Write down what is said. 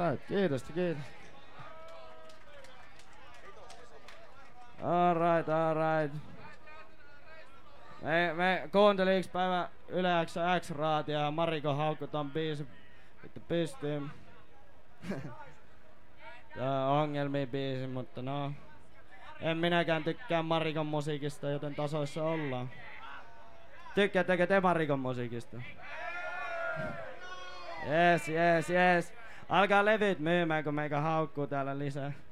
Alright, kiitos. Alright. Me kuuntelin yksi päivä Yle X-raatia ja Mariko haukkui ton biisin vittu pystyyn. Tää on ongelmia biisi, mutta no. En minäkään tykkää Marikon musiikista, joten tasoissa ollaan. Tykkäättekö te Marikon musiikista? Yes. Alkaa levyt myymään, kun meikä haukkuu täällä lisää.